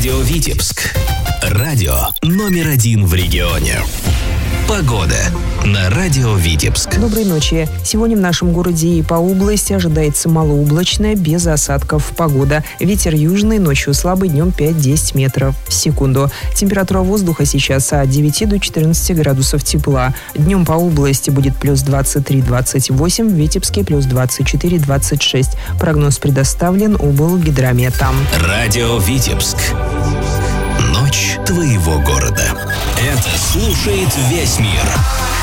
Радио Витебск. Радио номер 1 в регионе. Погода на Радио Витебск. Доброй ночи. Сегодня в нашем городе и по области ожидается малооблачная, без осадков погода. Ветер южный, ночью слабый, днем 5-10 метров в секунду. Температура воздуха сейчас от 9 до 14 градусов тепла. Днем по области будет плюс 23-28, в Витебске плюс 24-26. Прогноз предоставлен облгидрометом. Радио Витебск. Ночь твоего города. Это слушает весь мир.